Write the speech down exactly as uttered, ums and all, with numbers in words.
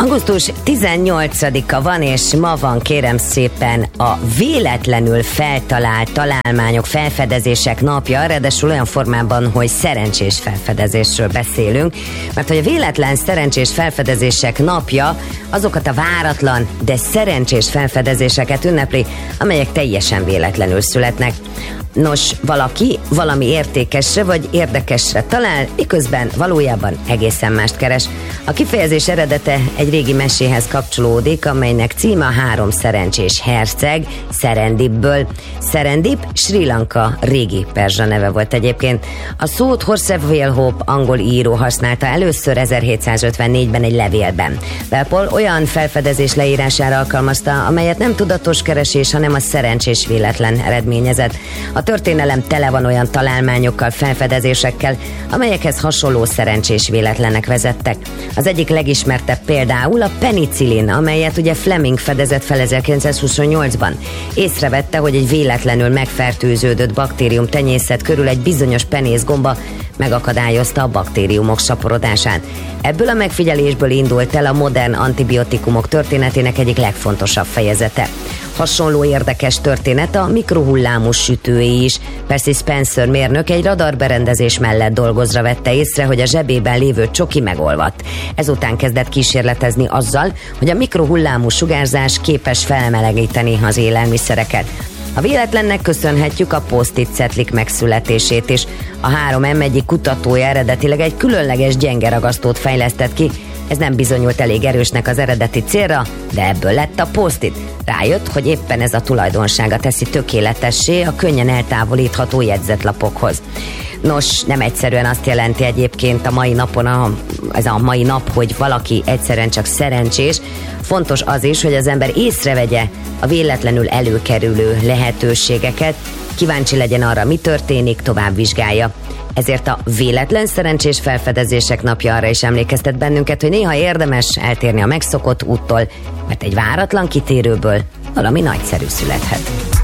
augusztus tizennyolcadika van, és ma van kérem szépen a véletlenül feltalált találmányok, felfedezések napja, ráadásul olyan formában, hogy szerencsés felfedezésről beszélünk, mert hogy a véletlen szerencsés felfedezések napja azokat a váratlan, de szerencsés felfedezéseket ünnepli, amelyek teljesen véletlenül születnek. Nos, valaki valami értékesre vagy érdekesre talál, miközben valójában egészen mást keres. A kifejezés eredete egy régi meséhez kapcsolódik, amelynek címe a Három szerencsés herceg, Szerendipből. Szerendip Sri Lanka régi perzsa neve volt egyébként. A szót Horace Walpole angol író használta először ezerhétszázötvennégyben egy levélben. Walpole olyan felfedezés leírására alkalmazta, amelyet nem tudatos keresés, hanem a szerencsés véletlen eredményezett. A történelem tele van olyan találmányokkal, felfedezésekkel, amelyekhez hasonló szerencsés véletlenek vezettek. Az egyik legismertebb például a penicillin, amelyet ugye Fleming fedezett fel ezerkilencszázhuszonnyolcban. Észrevette, hogy egy véletlenül megfertőződött baktérium tenyészet körül egy bizonyos penészgomba megakadályozta a baktériumok saporodását. Ebből a megfigyelésből indult el a modern antibiotikumok történetének egyik legfontosabb fejezete. Hasonló érdekes történet a mikrohullámú sütőé is. Percy Spencer mérnök egy radarberendezés mellett dolgozra vette észre, hogy a zsebében lévő csoki megolvadt. Ezután kezdett kísérletezni azzal, hogy a mikrohullámú sugárzás képes felmelegíteni az élelmiszereket. A véletlennek köszönhetjük a post-it cetlik megszületését is. A három em egyik kutatója eredetileg egy különleges gyengeragasztót fejlesztett ki. Ez nem bizonyult elég erősnek az eredeti célra, de ebből lett a post-it. Rájött, hogy éppen ez a tulajdonsága teszi tökéletessé a könnyen eltávolítható jegyzetlapokhoz. Nos, nem egyszerűen azt jelenti egyébként a mai napon, a, ez a mai nap, hogy valaki egyszerűen csak szerencsés. Fontos az is, hogy az ember észrevegye a véletlenül előkerülő lehetőségeket, kíváncsi legyen arra, mi történik, tovább vizsgálja. Ezért a véletlen szerencsés felfedezések napja arra is emlékeztet bennünket, hogy néha érdemes eltérni a megszokott úttól, mert egy váratlan kitérőből valami nagyszerű születhet.